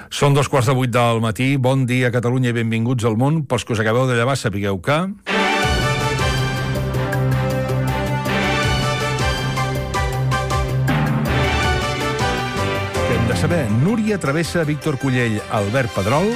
Són 7:15 del matí. Bon dia, Catalunya, i benvinguts al món. Pels que us acabeu de llevar, sapigueu que... Hem de saber, Núria Travessa, Víctor Cullell, Albert Pedrol...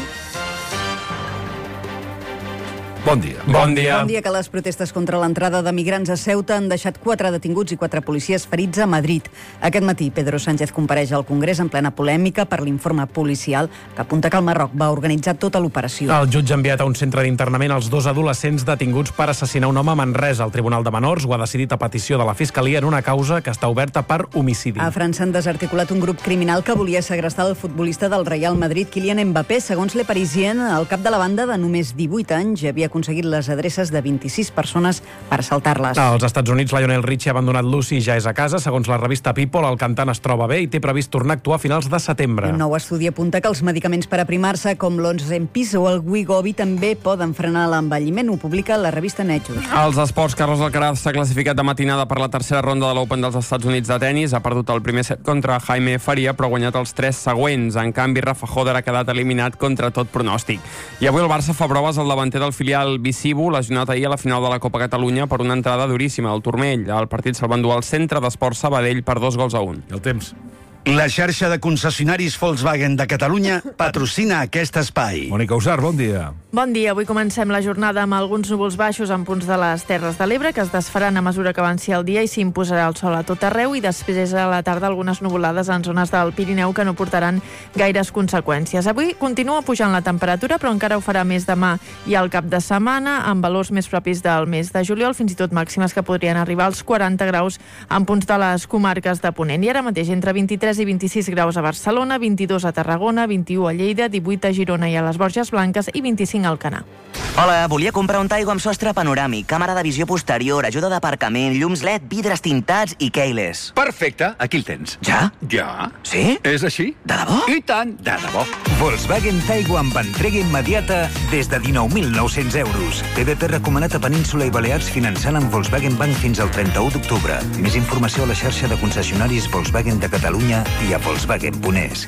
Bon dia. Bon dia. Bon dia. Que les protestes contra l'entrada de migrants a Ceuta han deixat 4 detinguts i 4 policies ferits a Madrid. Aquest matí, Pedro Sánchez compareix al Congrés en plena polèmica per l'informe policial que apunta que el Marroc va organitzar tota l'operació. El jutge ha enviat a un centre d'internament els 2 adolescents detinguts per assassinar un home a Manresa. El Tribunal de Menors ho ha decidit a petició de la Fiscalia en una causa que està oberta per homicidi. A França han desarticulat un grup criminal que volia segrestar el futbolista del Real Madrid, Kylian Mbappé. Segons Le Parisien, el cap de la banda, de només 18 anys, havia aconseguit les adreces de 26 persones per assaltar-les. Als Estats Units, Lionel Richie ha abandonat Lucy i ja és a casa. Segons la revista People, el cantant es troba bé i té previst tornar a actuar a finals de setembre. Un nou estudi apunta que els medicaments per aprimar-se, com l'Onzempis o el Wegovy, també poden frenar l'envelliment. Ho publica la revista Nature. Als esports, Carlos Alcaraz s'ha classificat de matinada per la tercera ronda de l'Open dels Estats Units de tennis. Ha perdut el primer set contra Jaime Faria, però ha guanyat els 3 següents. En canvi, Rafa Joder ha quedat eliminat contra tot pronòstic. I avui el Barça fa proves al davanter del filial Bicibo, lesionat ahir a la final de la Copa Catalunya per una entrada duríssima al turmell. El partit se'l va endur al Centre d'Esport Sabadell per 2-1. I el temps. La xarxa de concessionaris Volkswagen de Catalunya patrocina aquest espai. Mònica Usar, bon dia. Bon dia. Avui comencem la jornada amb alguns núvols baixos en punts de les Terres de l'Ebre, que es desfaran a mesura que avanci el dia i s'imposarà el sol a tot arreu, i després a la tarda algunes nuvolades en zones del Pirineu que no portaran gaires conseqüències. Avui continua pujant la temperatura, però encara ho farà més demà i al cap de setmana, amb valors més propis del mes de juliol, fins i tot màximes que podrien arribar als 40 graus en punts de les comarques de Ponent. I ara mateix entre 23 i 26 graus a Barcelona, 22 a Tarragona, 21 a Lleida, 18 a Girona i a les Borges Blanques i 25 al Alcanar. Hola, volia comprar un Taigo amb sostre panoràmic, càmera de visió posterior, ajuda d'aparcament, llums LED, vidres tintats i keyless. Perfecte, aquí el tens. Ja? Ja. Sí? És així? De debò? I tant, de debò. Volkswagen Taigo amb entrega immediata des de 19.900 euros. TDP recomanat a Península i Balears finançant amb Volkswagen Bank fins al 31 d'octubre. Més informació a la xarxa de concessionaris Volkswagen de Catalunya i a Volkswagen.es.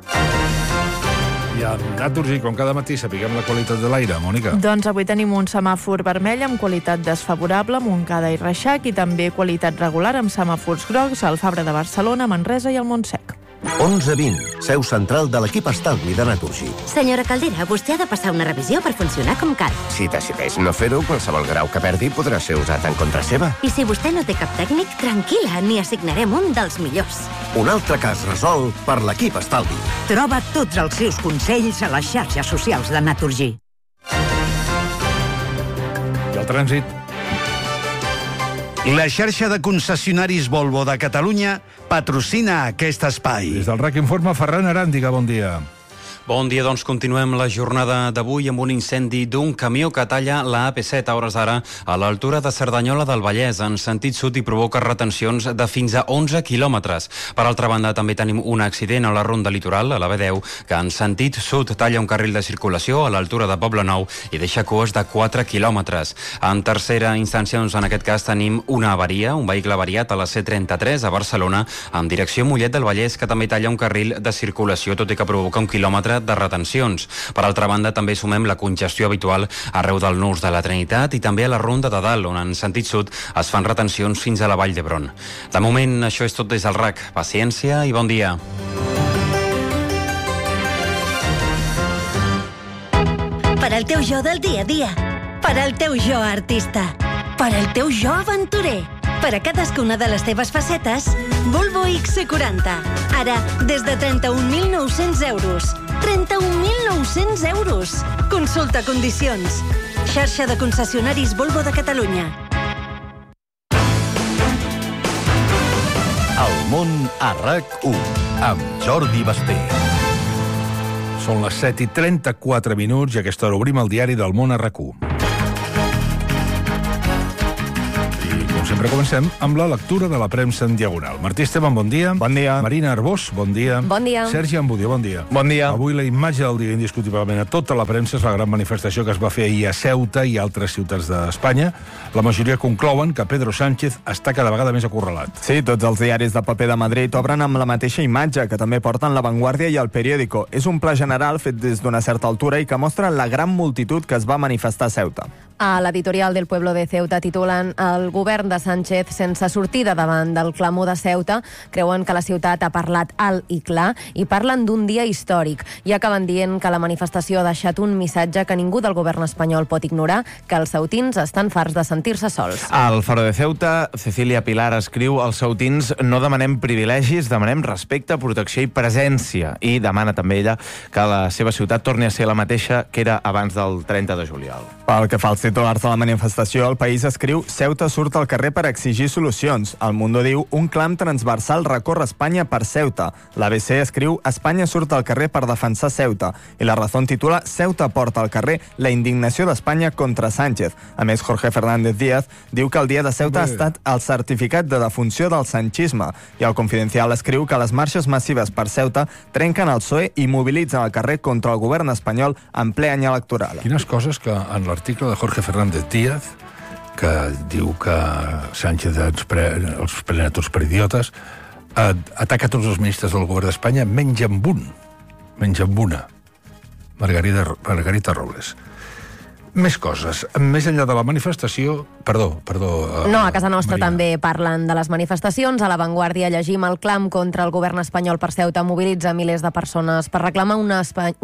I en Naturgy, com cada matí, sapiguem la qualitat de l'aire, Mònica. Doncs avui tenim un semàfor vermell amb qualitat desfavorable a Montcada i Reixac, i també qualitat regular amb semàfors grocs al Fabra de Barcelona, Manresa i al Montsec. 11:20, seu central de l'equip estalvi de Naturgy. Senyora Caldera, vostè ha de passar una revisió per funcionar com cal. Si decideix no fer-ho, qualsevol grau que perdi podrà ser usat en contra seva. I si vostè no té cap tècnic, tranquil·la, n'hi assignarem un dels millors. Un altre cas resolt per l'equip estalvi. Troba tots els seus consells a les xarxes socials de Naturgy. I el trànsit. La xarxa de concessionaris Volvo de Catalunya patrocina aquest espai. Des del RAC informa Ferran Aràndiga, bon dia. Bon dia, doncs continuem la jornada d'avui amb un incendi d'un camió que talla la AP7 a hores d'ara a l'altura de Cerdanyola del Vallès en sentit sud i provoca retencions de fins a 11 quilòmetres. Per altra banda, també tenim un accident a la ronda litoral, a la B10, que en sentit sud talla un carril de circulació a l'altura de Poblenou i deixa cues de 4 quilòmetres. En tercera instància, doncs, en aquest cas tenim una avaria, un vehicle avariat a la C33 a Barcelona en direcció Mollet del Vallès, que també talla un carril de circulació, tot i que provoca 1 quilòmetre de retencions. Per altra banda, també sumem la congestió habitual arreu del Nus de la Trinitat i també a la Ronda de Dalt, on en sentit sud es fan retencions fins a la Vall d'Hebron. De moment, això és tot des del RAC. Paciència i bon dia. Per al teu jo del dia a dia. Per al teu jo artista. Per al teu jo aventurer. Per a cadascuna de les teves facetes, Volvo XC40. Ara, des de 31.900 euros. 31.900 euros. Consulta condicions. Xarxa de concessionaris Volvo de Catalunya. El món a RAC1 amb Jordi Basté. Són les 7:34 i a aquesta hora obrim el diari del món a RAC1. Com sempre comencem amb la lectura de la premsa en diagonal. Martí Esteban, bon dia. Bon dia. Marina Arbós, bon dia. Bon dia. Sergi Ambudia, bon dia. Bon dia. Avui la imatge del dia indiscutiblement a tota la premsa és la gran manifestació que es va fer ahir a Ceuta i altres ciutats d'Espanya. La majoria conclouen que Pedro Sánchez està cada vegada més acorralat. Sí, tots els diaris de paper de Madrid obren amb la mateixa imatge, que també porten La Vanguardia i El Periódico. És un pla general fet des d'una certa altura i que mostra la gran multitud que es va manifestar a Ceuta. A l'editorial del Pueblo de Ceuta titulen el govern de Sánchez sense sortida davant del clamor de Ceuta. Creuen que la ciutat ha parlat alt i clar i parlen d'un dia històric. I acaben dient que la manifestació ha deixat un missatge que ningú del govern espanyol pot ignorar, que els ceutins estan farts de sentir-se sols. Al Faro de Ceuta, Cecilia Pilar escriu: els ceutins no demanem privilegis, demanem respecte, protecció i presència. I demana també ella que la seva ciutat torni a ser la mateixa que era abans del 30 de juliol. Pel que fa als titulars de la manifestació, El País escriu: Ceuta surt al carrer per exigir solucions. El Mundo diu: un clam transversal recorre Espanya per Ceuta. L'ABC escriu: Espanya surt al carrer per defensar Ceuta. I La Razón titula: Ceuta porta al carrer la indignació d'Espanya contra Sánchez. A més, Jorge Fernández Díaz diu que el dia de Ceuta ha estat el certificat de defunció del sanchisme. I El Confidencial escriu que les marxes massives per Ceuta trenquen el PSOE i mobilitzen el carrer contra el govern espanyol en ple any electoral. Quines coses que en l'article de Jorge Fernández Díaz, que diu que Sánchez els pren a tots per idiotes, ataca tots els ministres del govern d'Espanya, menys amb una, Margarita Robles. Més coses. Més enllà de la manifestació... Perdó. No, a casa nostra Marina. També parlen de les manifestacions. A La Vanguardia llegim: el clam contra el govern espanyol per Ceuta mobilitza milers de persones per reclamar una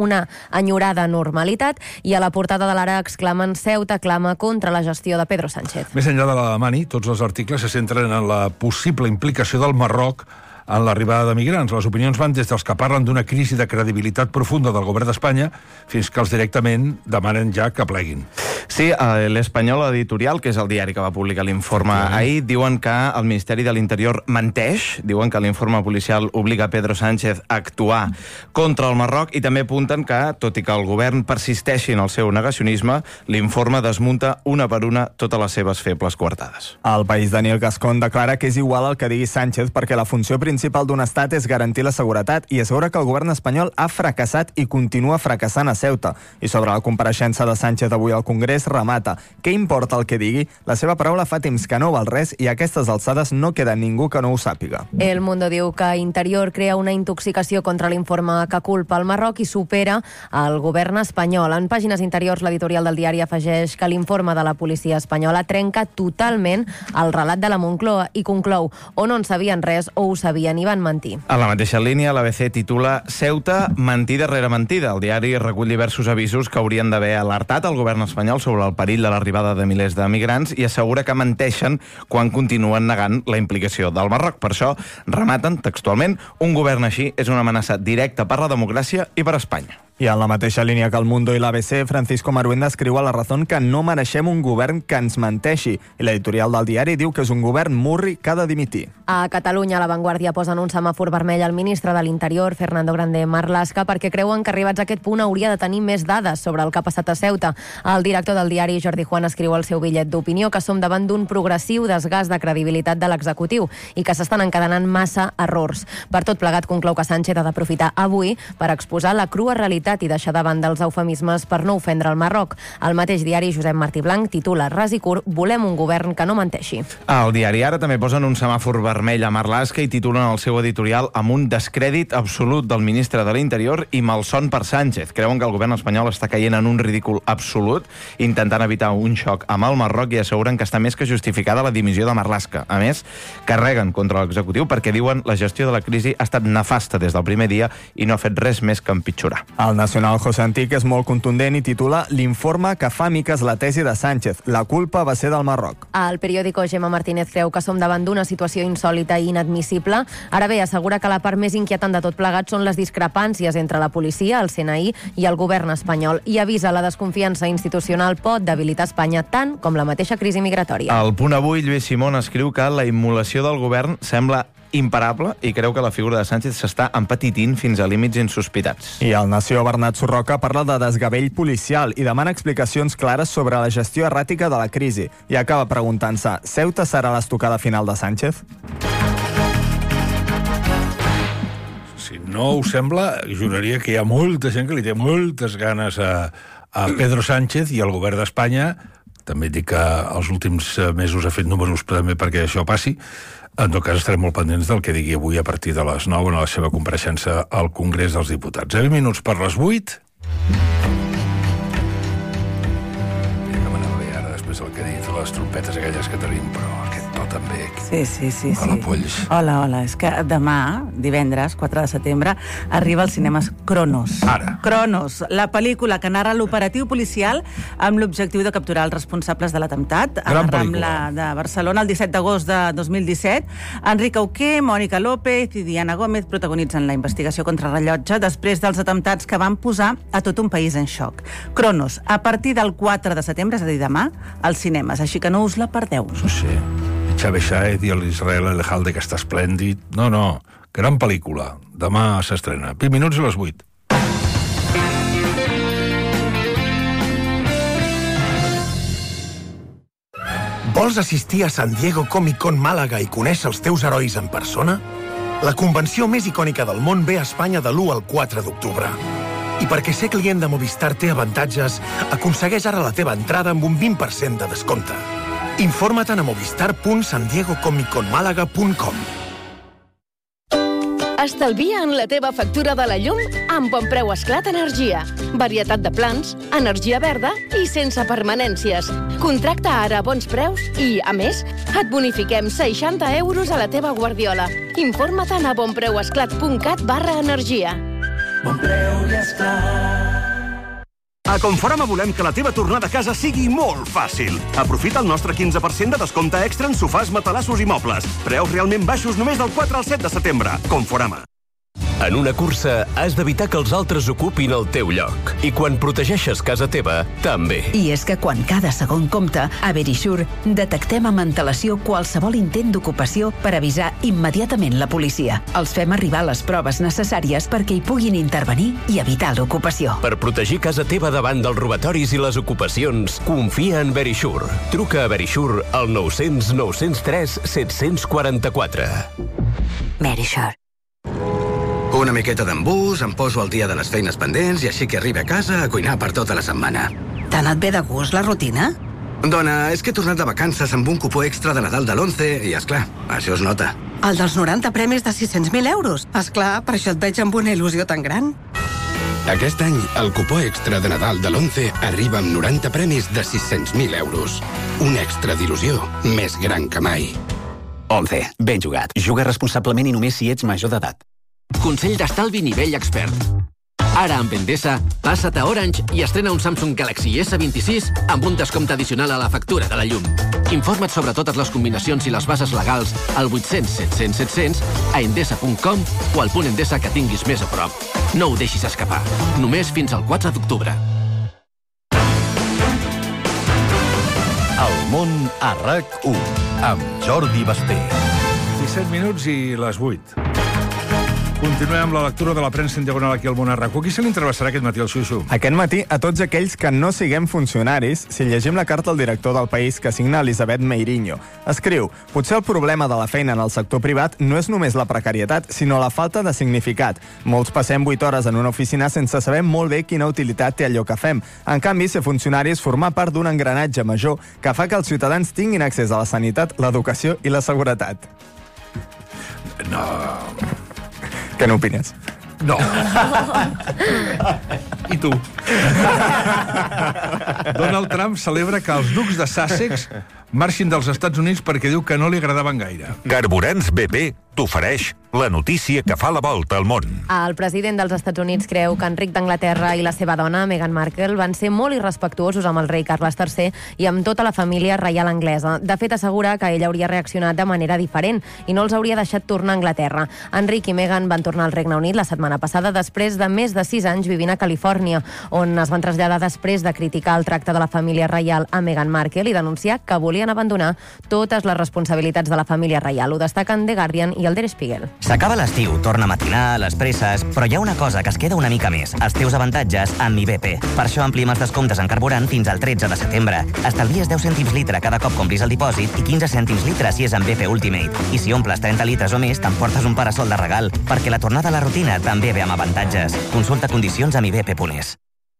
enyorada normalitat. I a la portada de l'Ara exclamen: Ceuta clama contra la gestió de Pedro Sánchez. Més enllà de l'Alemany, tots els articles se centren en la possible implicació del Marroc en l'arribada de migrants. Les opinions van des dels que parlen d'una crisi de credibilitat profunda del govern d'Espanya fins que els directament demanen ja que pleguin. Sí, l'Espanyol editorial, que és el diari que va publicar l'informe ahir, diuen que el Ministeri de l'Interior menteix, diuen que l'informe policial obliga Pedro Sánchez a actuar contra el Marroc i també apunten que, tot i que el govern persisteixi en el seu negacionisme, l'informe desmunta una per una totes les seves febles coartades. El País, Daniel Gascón declara que és igual el que digui Sánchez perquè la funció principal d'un estat és garantir la seguretat i assegura que el govern espanyol ha fracassat i continua fracassant a Ceuta. I sobre la compareixença de Sánchez avui al Congrés remata: què importa el que digui? La seva paraula fa temps que no val res i a aquestes alçades no queda ningú que no ho sàpiga. El Mundo diu que Interior crea una intoxicació contra l'informe que culpa el Marroc i supera el govern espanyol. En pàgines interiors, l'editorial del diari afegeix que l'informe de la policia espanyola trenca totalment el relat de la Moncloa i conclou: o no en sabien res o ho sabien i van mentir. A la mateixa línia, l'ABC titula: Ceuta, mentida rere mentida. El diari recull diversos avisos que haurien d'haver alertat el govern espanyol sobre el perill de l'arribada de milers de migrants i assegura que menteixen quan continuen negant la implicació del Marroc. Per això, rematen textualment: un govern així és una amenaça directa per la democràcia i per Espanya. I en la mateixa línia que El Mundo i l'ABC, Francisco Maruenda escriu a La Razón que no mereixem un govern que ens menteixi. I l'editorial del diari diu que és un govern murri que ha de dimitir. A Catalunya, La Vanguardia posen un semàfor vermell al ministre de l'Interior, Fernando Grande Marlaska, perquè creuen que arribats a aquest punt hauria de tenir més dades sobre el que ha passat a Ceuta. El director del diari, Jordi Juan, escriu al seu bitllet d'opinió que som davant d'un progressiu desgast de credibilitat de l'executiu i que s'estan encadenant massa errors. Per tot plegat, conclou que Sánchez ha d'aprofitar avui per exposar la crua realitat i deixar de banda els eufemismes per no ofendre el Marroc. El mateix diari, Josep Martí Blanc, titula: ras i curt, volem un govern que no menteixi. Al diari Ara també posen un semàfor vermell a Marlaska i titulen el seu editorial amb un descrèdit absolut del ministre de l'Interior i malson per Sánchez. Creuen que el govern espanyol està caient en un ridícul absolut, intentant evitar un xoc amb el Marroc i asseguren que està més que justificada la dimissió de Marlaska. A més, carreguen contra l'executiu perquè diuen la gestió de la crisi ha estat nefasta des del primer dia i no ha fet res més que empitjorar. El Nacional José Antic és molt contundent i titula: l'informe que fa miques la tesi de Sánchez. La culpa va ser del Marroc. El periòdico Gemma Martínez creu que som davant d'una situació insòlita i inadmissible. Ara bé, assegura que la part més inquietant de tot plegat són les discrepàncies entre la policia, el CNI i el govern espanyol i avisa la desconfiança institucional pot debilitar Espanya tant com la mateixa crisi migratòria. Al Punt Avui, Lluís Simón escriu que la immolació del govern sembla imparable i creu que la figura de Sánchez s'està empetitint fins a límits insospitats. I el Nació Bernat Sorroca parla de desgavell policial i demana explicacions clares sobre la gestió erràtica de la crisi i acaba preguntant-se: Ceuta serà l'estocada final de Sánchez? Si no us sembla, juraria que hi ha molta gent que li té moltes ganes a Pedro Sánchez i al govern d'Espanya. També dic que els últims mesos ha fet números també perquè això passi. En tot cas, estarem molt pendents del que digui avui a partir de les 9 en la seva compareixença al Congrés dels Diputats. 0 minuts per les 8. Ja que m'anava bé ara, després del que he dit, les trompetes aquelles que tenim, però aquest to també. Sí. Hola, polls. Hola. És que demà, divendres, 4 de setembre, arriba als cinemes Cronos. Ara. Cronos, la pel·lícula que narra l'operatiu policial amb l'objectiu de capturar els responsables de l'atemptat a la Rambla de Barcelona el 17 d'agost de 2017. Enric Auqué, Mònica López i Diana Gómez protagonitzen la investigació contrarrellotge després dels atemptats que van posar a tot un país en xoc. Cronos, a partir del 4 de setembre, és a dir, demà, als cinemes, així que no us la perdeu. Sí. Xavi Saez i l'Israel Elejalde, que està esplèndid. No, gran pel·lícula. Demà s'estrena. 20 minuts a les 8. Vols assistir a San Diego Comic Con Màlaga i conèixer els teus herois en persona? La convenció més icònica del món ve a Espanya de l'1 al 4 d'octubre. I perquè ser client de Movistar té avantatges, aconsegueix ara la teva entrada amb un 20% de descompte. Informa-te'n a movistar.sandiegocomicconmalaga.com. Estalvia en la teva factura de la llum amb Bon Preu Esclat Energia. Varietat de plans, energia verda i sense permanències. Contracta ara a bons preus i, a més, et bonifiquem 60 euros a la teva guardiola. Informa't-te'n a bonpreuesclat.cat/energia. Bon Preu i Esclat. A Conforama volem que la teva tornada a casa sigui molt fàcil. Aprofita el nostre 15% de descompte extra en sofàs, matalassos i mobles. Preus realment baixos només del 4 al 7 de setembre. Conforama. En una cursa, has d'evitar que els altres ocupin el teu lloc. I quan protegeixes casa teva, també. I és que quan cada segon compta, a Verisure detectem amb antelació qualsevol intent d'ocupació per avisar immediatament la policia. Els fem arribar les proves necessàries perquè hi puguin intervenir i evitar l'ocupació. Per protegir casa teva davant dels robatoris i les ocupacions, confia en Verisure. Truca a Verisure al 900 903 744. Verisure. Una miqueta d'embús, em poso al dia de les feines pendents i així que arribi a casa a cuinar per tota la setmana. T'ha anat bé de gust la rutina? Dona, és que he tornat de vacances amb un cupó extra de Nadal de l'11 i, esclar, això es nota. El dels 90 premis de 600.000 euros. Esclar, per això et veig amb una il·lusió tan gran. Aquest any, el cupó extra de Nadal de l'11 arriba amb 90 premis de 600.000 euros. Un extra d'il·lusió més gran que mai. 11. Ben jugat. Juga responsablement i només si ets major d'edat. Consell d'estalvi nivell expert. Ara, amb Endesa, passa't a Orange i estrena un Samsung Galaxy S26 amb un descompte addicional a la factura de la llum. Informa't sobre totes les combinacions i les bases legals al 800 700 700 a endesa.com o al punt Endesa que tinguis més a prop. No ho deixis escapar. Només fins al 4 d'octubre. El món a RAC1 amb Jordi Basté. 17 minuts i les 8. Continuem amb la lectura de la premsa en diagonal aquí al món a RAC1. Qui se l'intervessarà aquest matí al Xuxu? Aquest matí, a tots aquells que no siguem funcionaris, si llegim la carta al director del País que signa Elisabet Meiriño. Escriu: potser el problema de la feina en el sector privat no és només la precarietat, sinó la falta de significat. Molts passem 8 hores en una oficina sense saber molt bé quina utilitat té allò que fem. En canvi, ser funcionari és formar part d'un engranatge major que fa que els ciutadans tinguin accés a la sanitat, l'educació i la seguretat. No... Què n'opines? No. I tu? Donald Trump celebra que els ducs de Sussex marxin dels Estats Units perquè diu que no li agradaven gaire. Carburants BP t'ofereix la notícia que fa la volta al món. El president dels Estats Units creu que Enric d'Anglaterra i la seva dona, Meghan Markle, van ser molt irrespectuosos amb el rei Carles III i amb tota la família reial anglesa. De fet, assegura que ell hauria reaccionat de manera diferent i no els hauria deixat tornar a Anglaterra. Enric i Meghan van tornar al Regne Unit la setmana passada després de més de 6 anys vivint a Califòrnia, on es van traslladar després de criticar el tracte de la família reial a Meghan Markle i denunciar que volien abandonar totes les responsabilitats de la família reial. Ho destaquen The Guardian i el Der Spiegel. S'acaba l'estiu, torna a matinar, les presses, però hi ha una cosa que es queda una mica més, els teus avantatges amb IBP. Per això ampliem els descomptes en carburant fins al 13 de setembre. Estalvies 10 cèntims litre cada cop compris el dipòsit i 15 cèntims litre si és amb BP Ultimate. I si omples 30 litres o més, t'emportes un parasol de regal, perquè la tornada a la rutina també ve amb avantatges. Consulta condicions amb ibp.es.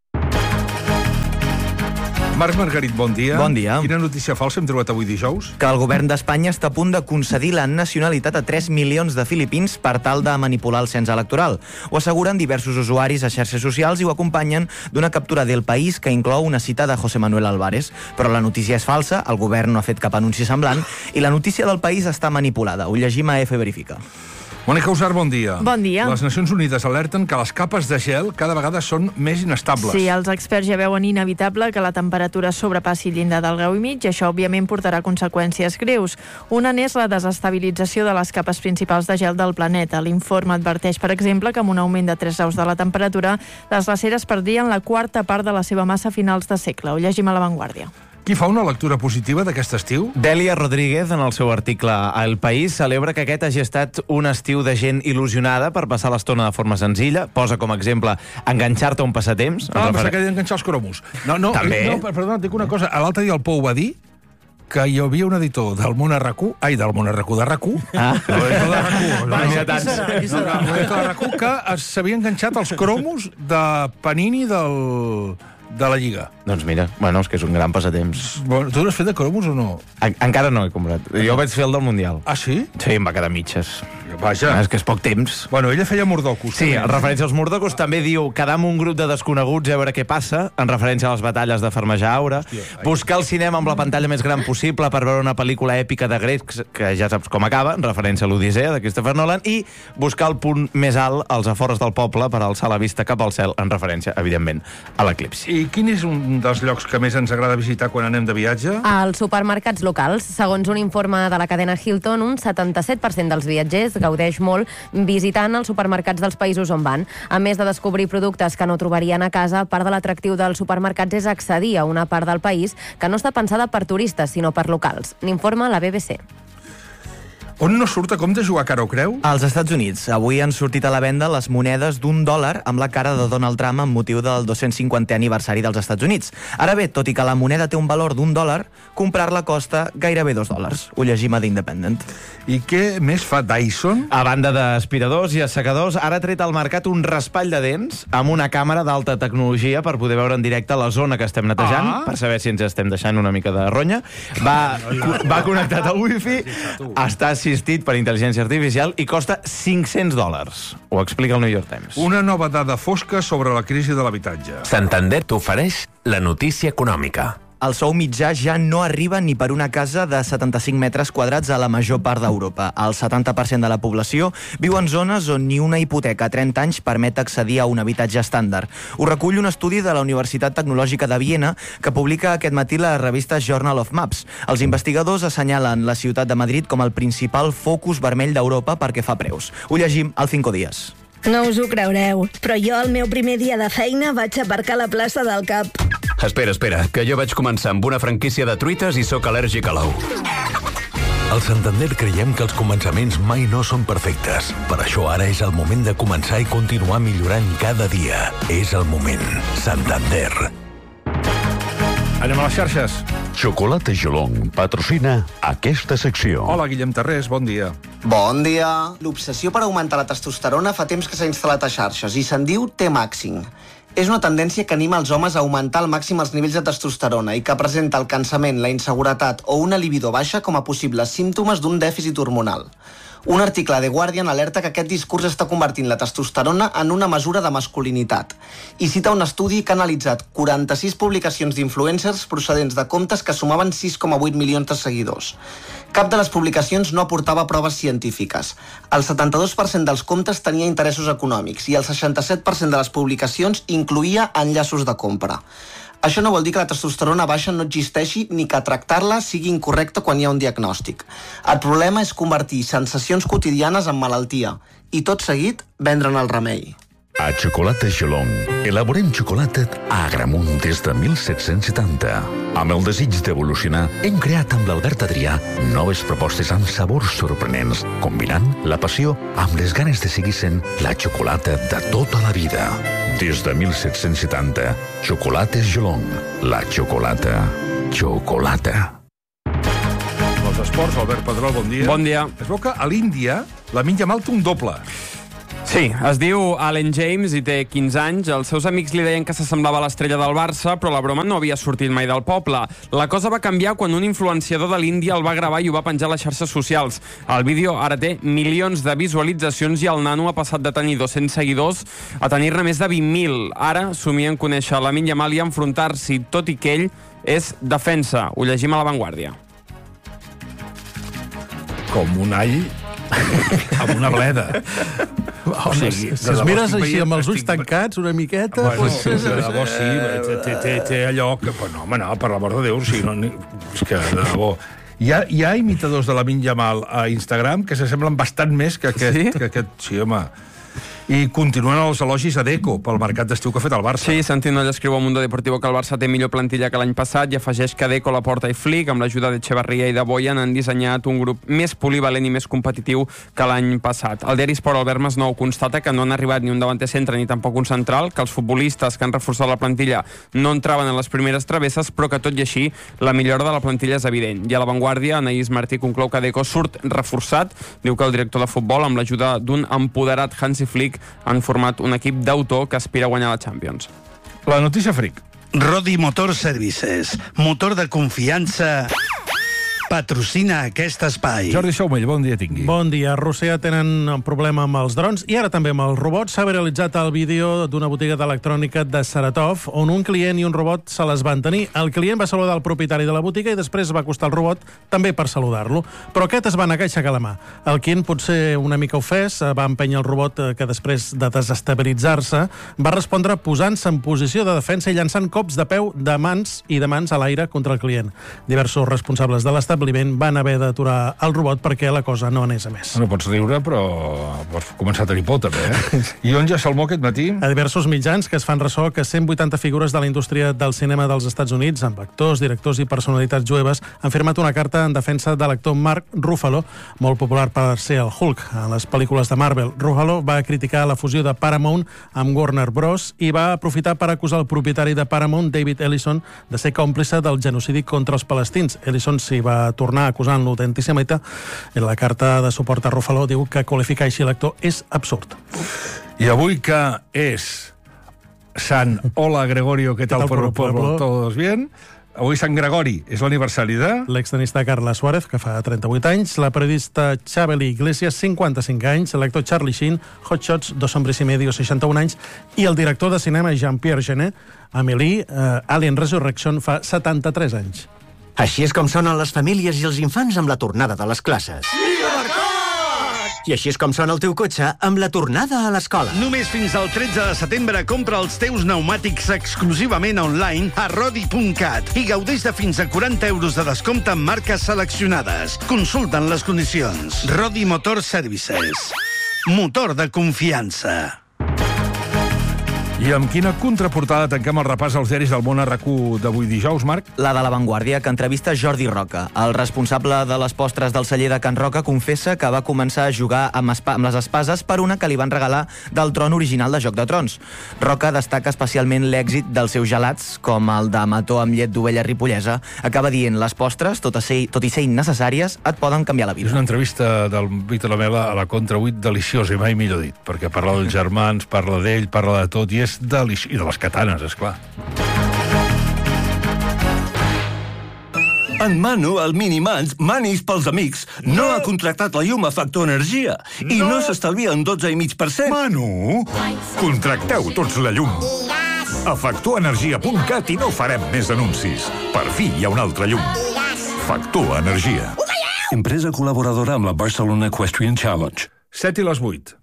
Marc Margarit, bon dia. Bon dia. Quina notícia falsa hem trobat avui dijous? Que el govern d'Espanya està a punt de concedir la nacionalitat a 3 milions de filipins per tal de manipular el cens electoral. Ho asseguren diversos usuaris a xarxes socials i ho acompanyen d'una captura del País que inclou una cita de José Manuel Álvarez. Però la notícia és falsa, el govern no ha fet cap anunci semblant i la notícia del País està manipulada. Ho llegim a F Verifica. Mònica Usar, bon dia. Bon dia. Les Nacions Unides alerten que les capes de gel cada vegada són més inestables. Sí, els experts ja veuen inevitable que la temperatura sobrepassi el llindar del grau i mig i això, òbviament, portarà conseqüències greus. Una n'és la desestabilització de les capes principals de gel del planeta. L'informe adverteix, per exemple, que amb un augment de 3 graus de la temperatura, les glaceres perdrien la quarta part de la seva massa a finals de segle. Ho llegim a La Vanguardia. Qui fa una lectura positiva d'aquest estiu? Delia Rodríguez, en el seu article a El País, celebra que aquest hagi estat un estiu de gent il·lusionada per passar l'estona de forma senzilla. Posa com a exemple enganxar-te a un passatemps. Pensava que he d'enganxar els cromos. També. Perdona, et dic una cosa. L'altre dia el Pou va dir que hi havia un editor del món de RAC1, de RAC1, que s'havia enganxat els cromos de Panini de la Lliga. Doncs mira, bueno, és que és un gran passatemps. Bueno, tu l'has fet de cromos o no? Encara no he comprat. Jo vaig fer el del Mundial. Ah, sí? Sí, em va quedar mitges. Vaja. És que és poc temps. Bueno, ella feia mordocos. Sí, en referència als mordocos també diu quedar amb un grup de desconeguts a veure què passa, en referència a les batalles de Farmejar Aura, buscar el cinema amb la pantalla més gran possible per veure una pel·lícula èpica de grecs, que ja saps com acaba, en referència a l'Odissea de Christopher Nolan, i buscar el punt més alt als afores del poble per alçar la vista cap al cel, en referència, evidentment, a l'eclipsi. I quin és un dels llocs que més ens agrada visitar quan anem de viatge? Als supermercats locals. Segons un informe de la cadena Hilton, un 77% dels viatgers gaudeix molt visitant els supermercats dels països on van. A més de descobrir productes que no trobarien a casa, part de l'atractiu dels supermercats és accedir a una part del país que no està pensada per turistes, sinó per locals. N'informa la BBC. On no surt a compte jugar cara o creu? Als Estats Units. Avui han sortit a la venda les monedes d'$1 amb la cara de Donald Trump amb motiu del 250è aniversari dels Estats Units. Ara bé, tot i que la moneda té un valor d'$1, comprar-la costa gairebé $2. Ho llegim a The Independent. I què més fa Dyson? A banda d'aspiradors i assecadors, ara ha tret al mercat un raspall de dents amb una càmera d'alta tecnologia per poder veure en directe la zona que estem netejant, per saber si ens estem deixant una mica de ronya. Va connectat al wifi, està assistit per intel·ligència artificial i costa $500. Ho explica el New York Times. Una nova dada fosca sobre la crisi de l'habitatge. Santander t'ofereix la notícia econòmica. El sou mitjà ja no arriba ni per una casa de 75 metres quadrats a la major part d'Europa. El 70% de la població viu en zones on ni una hipoteca a 30 anys permet accedir a un habitatge estàndard. Ho recull un estudi de la Universitat Tecnològica de Viena que publica aquest matí la revista Journal of Maps. Els investigadors assenyalen la ciutat de Madrid com el principal focus vermell d'Europa perquè fa preus. Ho llegim al 5 Dies. No us ho creureu, però jo el meu primer dia de feina vaig aparcar a la plaça del Cap. Espera, que jo vaig començar amb una franquícia de truites i sóc al·lèrgic a l'ou. Al Santander creiem que els començaments mai no són perfectes. Per això ara és el moment de començar i continuar millorant cada dia. És el moment. Santander. Anem a les xarxes. Xocolata Jolong patrocina aquesta secció. Hola, Guillem Tarrés, bon dia. Bon dia. L'obsessió per augmentar la testosterona fa temps que s'ha instal·lat a xarxes i se'n diu T-Maxing. És una tendència que anima els homes a augmentar al màxim els nivells de testosterona i que presenta el cansament, la inseguretat o una libido baixa com a possibles símptomes d'un dèficit hormonal. Un article de The Guardian alerta que aquest discurs està convertint la testosterona en una mesura de masculinitat i cita un estudi que ha analitzat 46 publicacions d'influencers procedents de comptes que sumaven 6,8 milions de seguidors. Cap de les publicacions no aportava proves científiques. El 72% dels comptes tenia interessos econòmics i el 67% de les publicacions incloïa enllaços de compra. Això no vol dir que la testosterona baixa no existeixi ni que tractar-la sigui incorrecte quan hi ha un diagnòstic. El problema és convertir sensacions quotidianes en malaltia i, tot seguit, vendre'n el remei. A Xocolata Geelong elaborem xocolata a Agramunt des de 1770. Amb el desig d'evolucionar, hem creat amb l'Albert Adrià noves propostes amb sabors sorprenents, combinant la passió amb les ganes de seguir sent la xocolata de tota la vida. Des de 1770, Xocolates Geelong, la xocolata. Els esports, Albert Pedrol, bon dia. Bon dia. Es veu que a l'Índia la Lamine Yamal té un doble. Sí, es diu Allen James i té 15 anys. Els seus amics li deien que s'assemblava a l'estrella del Barça, però la broma no havia sortit mai del poble. La cosa va canviar quan un influenciador de l'Índia el va gravar i ho va penjar a les xarxes socials. El vídeo ara té milions de visualitzacions i el nano ha passat de tenir 200 seguidors a tenir-ne més de 20.000. Ara somien conèixer Lamine Yamal i enfrontar-s'hi, tot i que ell és defensa. Ho llegim a La Vanguardia. Com un all amb una bleda. O sigui, si es mires així amb els ulls tancats una miqueta... Bueno, de debò sí, té allò que... No, home, no, per l'amor de Déu, sí, no, és que, de debò... Hi ha imitadors de Lamine Yamal a Instagram que s'assemblen bastant més que aquest... Sí, home... I continuen els elogis a Deco pel mercat d'estiu que ha fet el Barça. Sí, Santino escriu a Mundo Deportivo que el Barça té millor plantilla que l'any passat i afegeix que Deco, Laporta i Flick, amb l'ajuda d'Echeverría i de Boyan, han dissenyat un grup més polivalent i més competitiu que l'any passat. El diari Sport, Albert Masnou, constata que no han arribat ni un davanter centre ni tampoc un central, que els futbolistes que han reforçat la plantilla no entraven en les primeres travesses, però que tot i així la millora de la plantilla és evident. I a La Vanguardia, Anaïs Martí conclou que Deco surt reforçat. Diu que el director de futbol, amb l'ajuda d'un empoderat Hansi Flick, han format un equip d'autor que aspira a guanyar la Champions. La notícia fric. Rodi Motor Services, motor de confiança, patrocina aquest espai. Jordi Saumell, bon dia tingui. Bon dia. A Rússia tenen un problema amb els drons i ara també amb els robots. S'ha realitzat el vídeo d'una botiga d'electrònica de Saratov on un client i un robot se les van tenir. El client va saludar el propietari de la botiga i després va acostar el robot també per saludar-lo. Però aquest es va negar a aixecar la mà. El client, potser una mica ofès, va empènyer el robot que després de desestabilitzar-se va respondre posant-se en posició de defensa i llançant cops de peu de mans a l'aire contra el client. Diversos responsables de l'establiment van haver d'aturar el robot perquè la cosa no anés a més. No pots riure, però pots començar a tenir por, també, eh? I on ja Salmó aquest matí? A diversos mitjans que es fan ressò que 180 figures de la indústria del cinema dels Estats Units, amb actors, directors i personalitats jueves, han firmat una carta en defensa de l'actor Mark Ruffalo, molt popular per ser el Hulk a les pel·lícules de Marvel. Ruffalo va criticar la fusió de Paramount amb Warner Bros. I va aprofitar per acusar el propietari de Paramount, David Ellison, de ser còmplice del genocidi contra els palestins. Ellison s'hi va tornar acusant-lo d'antisemita. La carta de suport a Ruffalo diu que qualificar així l'actor és absurd. I avui que és Sant Hola Gregorio, ¿qué tal por el pueblo? ¿Todos bien? Avui Sant Gregori és l'aniversari de... L'extenista Carla Suárez, que fa 38 anys, la periodista Chabeli Iglesias, 55 anys, l'actor Charlie Sheen, Hot Shots, 2 hombres y medio, 61 anys, i el director de cinema Jean-Pierre Jeunet, Amélie, Alien Resurrection, fa 73 anys. Així és com sonen les famílies i els infants amb la tornada de les classes. I així és com sona el teu cotxe amb la tornada a l'escola. Només fins al 13 de setembre compra els teus pneumàtics exclusivament online a rodi.cat i gaudeix de fins a 40 euros de descompte en marques seleccionades. Consulta'n les condicions. Rodi Motor Services. Motor de confiança. I amb quina contraportada tanquem el repàs als diaris del món a RAC1 d'avui dijous, Marc? La de La Vanguardia, que entrevista Jordi Roca. El responsable de les postres del celler de Can Roca confessa que va començar a jugar amb les espases per una que li van regalar del tron original de Joc de Trons. Roca destaca especialment l'èxit dels seus gelats, com el de mató amb llet d'ovella ripollesa. Acaba dient, les postres, tot i ser innecessàries, et poden canviar la vida. És una entrevista del Víctor Lamela a la Contra 8 deliciosa, i mai millor dit, perquè parla dels germans, parla d'ell, parla de tot, i és deliciós. I de les katanes, esclar. En Manu, el Minimans, Manis pels amics, no ha contractat la llum a Factor Energia i no s'estalvia un 12,5%. Manu, contracteu tots la llum. A factorenergia.cat i no farem més anuncis. Per fi hi ha una altra llum. Factor Energia. Empresa col·laboradora amb la Barcelona Equestrian Challenge. 7 i les 8.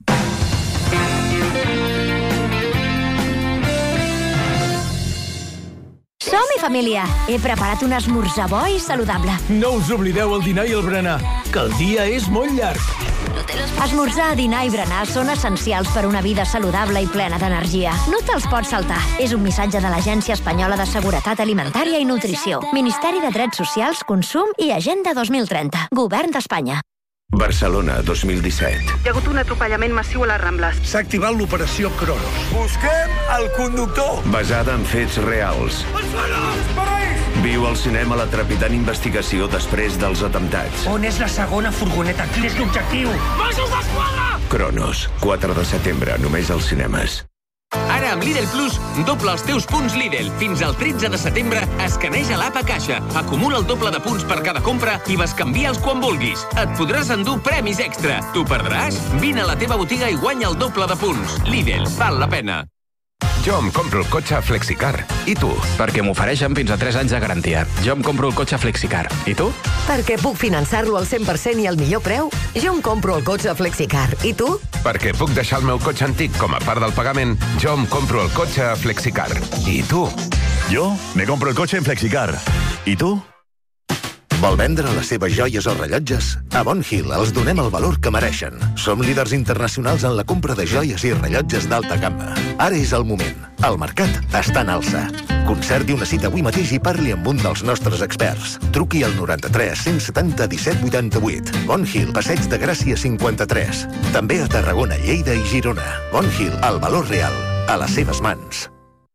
Som-hi, família! He preparat un esmorzar bo i saludable. No us oblideu el dinar i el berenar, que el dia és molt llarg. No te los Esmorzar, dinar i berenar són essencials per una vida saludable i plena d'energia. No te'ls pots saltar. És un missatge de l'Agència Espanyola de Seguretat Alimentària i Nutrició. Ministeri de Drets Socials, Consum i Agenda 2030. Govern d'Espanya. Barcelona, 2017. Hi ha hagut un atropellament massiu a les Rambles. S'ha activat l'operació Cronos. Busquem el conductor. Basada en fets reals. Viu al cinema la trepidant investigació després dels atemptats. On és la segona furgoneta? Quin és l'objectiu? Mossos d'Esquadra! Cronos, 4 de setembre, només als cinemes. Ara amb Lidl Plus, doble els teus punts Lidl. Fins al 13 de setembre, escaneja l'app a caixa. Acumula el doble de punts per cada compra i bescanvia'ls quan vulguis. Et podràs endur premis extra. T'ho perdràs? Vine a la teva botiga i guanya el doble de punts. Lidl, val la pena. Jo em compro el cotxe Flexicar. I tu? Perquè m'ofereixen fins a 3 anys de garantia. Jo em compro el cotxe Flexicar. I tu? Perquè puc finançar-lo al 100% i al millor preu. Jo em compro el cotxe Flexicar. I tu? Perquè puc deixar el meu cotxe antic com a part del pagament. Jo em compro el cotxe Flexicar. I tu? Jo me compro el cotxe en Flexicar. I tu? Vol vendre les seves joies o rellotges? A Bon Hill els donem el valor que mereixen. Som líders internacionals en la compra de joies i rellotges d'alta gamma. Ara és el moment. El mercat està en alça. Concerti una cita avui mateix i parli amb un dels nostres experts. Truqui al 93 170 17 88. Bon Hill, Passeig de Gràcia 53. També a Tarragona, Lleida i Girona. Bon Hill, el valor real, a les seves mans.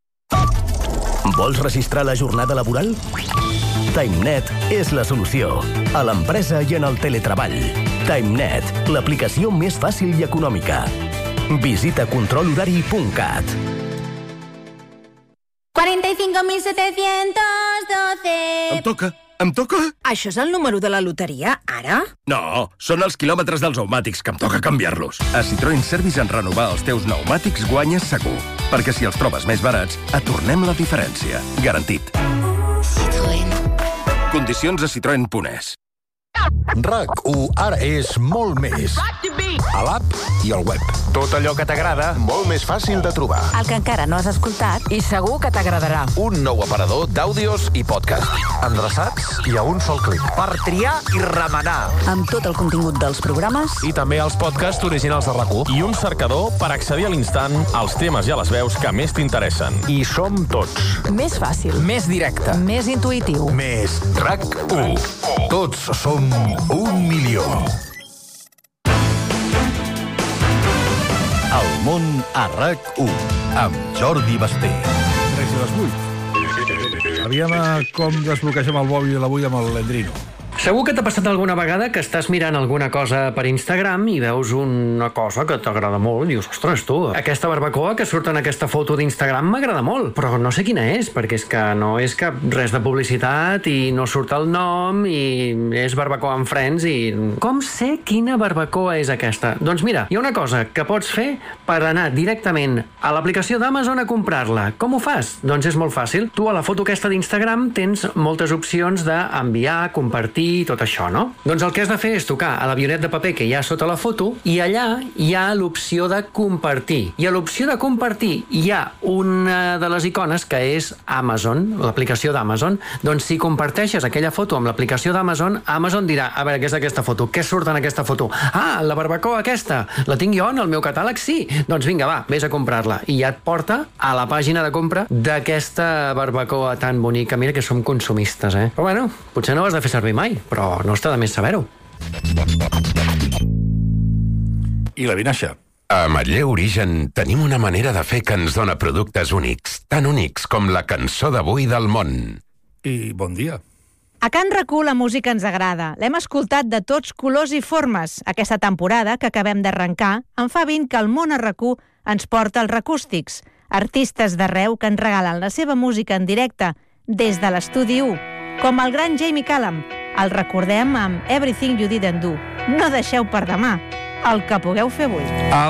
Vols registrar la jornada laboral? TimeNet és la solució. A l'empresa i en el teletreball. TimeNet, l'aplicació més fàcil i econòmica. Visita controlhorari.cat. 45.712. Em toca? Això és el número de la loteria, ara? No, són els quilòmetres dels pneumàtics, que em toca canviar-los. A Citroën Service en renovar els teus pneumàtics guanyes segur. Perquè si els trobes més barats, et tornem la diferència. Garantit. Citroën. Condicions a citroen.es. RAC1 ara és molt més. A l'app i al web. Tot allò que t'agrada, molt més fàcil de trobar. El que encara no has escoltat i segur que t'agradarà. Un nou aparador d'àudios i podcast. Endreçats i a un sol clic. Per triar i remenar. Amb tot el contingut dels programes i també els podcasts originals de RAC1. I un cercador per accedir a l'instant als temes i a les veus que més t'interessen. I som tots. Més fàcil. Més directe. Més intuïtiu. Més RAC1. Tots som 1 milió. El món a RAC1 amb Jordi Basté. 3 a les 8. Aviam com desbloquegem el mòbil avui amb el Lendrino. Segur que t'ha passat alguna vegada que estàs mirant alguna cosa per Instagram i veus una cosa que t'agrada molt i dius, ostres, tu, aquesta barbacoa que surt en aquesta foto d'Instagram m'agrada molt, però no sé quina és, perquè és que no és cap res de publicitat i no surt el nom i és barbacoa amb friends i... Com sé quina barbacoa és aquesta? Doncs mira, hi ha una cosa que pots fer per anar directament a l'aplicació d'Amazon a comprar-la. Com ho fas? Doncs és molt fàcil. Tu a la foto aquesta d'Instagram tens moltes opcions d'enviar, compartir i tot això, no? Doncs el que has de fer és tocar a l'avionet de paper que hi ha sota la foto i allà hi ha l'opció de compartir. I a l'opció de compartir hi ha una de les icones que és Amazon, l'aplicació d'Amazon. Doncs si comparteixes aquella foto amb l'aplicació d'Amazon, Amazon dirà, a veure, què és aquesta foto? Què surt en aquesta foto? Ah, la barbacoa aquesta! La tinc jo en el meu catàleg? Sí! Doncs vinga, va, vés a comprar-la. I ja et porta a la pàgina de compra d'aquesta barbacoa tan bonica. Mira que som consumistes, eh? Però bueno, potser no ho has de fer servir mai, però no està de més saber-ho. I la vinaixa? A Matller Origen tenim una manera de fer que ens dona productes únics, tan únics com la cançó d'avui del món. I bon dia. A Can RAC1 la música ens agrada. L'hem escoltat de tots colors i formes. Aquesta temporada que acabem d'arrencar en fa 20 que el món a RAC1 ens porta els Racústics, artistes d'arreu que ens regalen la seva música en directe des de l'estudi 1, com el gran Jamie Cullum. El recordem amb Everything You Didn't Do. No deixeu per demà el que pugueu fer avui.